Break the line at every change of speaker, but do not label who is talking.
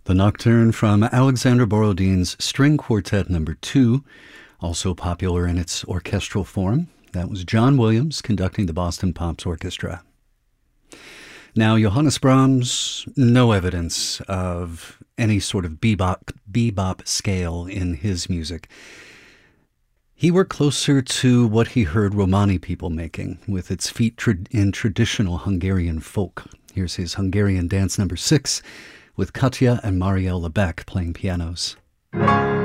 The Nocturne from Alexander Borodin's String Quartet Number 2, also popular in its orchestral form. That was John Williams conducting the Boston Pops Orchestra. Now, Johannes Brahms, no evidence of any sort of bebop scale in his music. He worked closer to what he heard Romani people making, with its feet in traditional Hungarian folk. Here's his Hungarian Dance Number 6, with Katja and Marielle Lebec playing pianos.